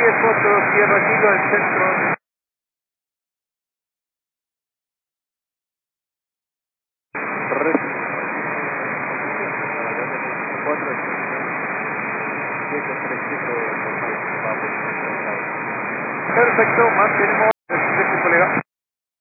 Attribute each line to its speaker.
Speaker 1: 10 fotos, Sierra Kilo, el centro. Perfecto, mantenemos.